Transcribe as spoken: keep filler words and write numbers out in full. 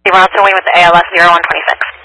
Ronaldson Wayne with the A L S zero one twenty-six.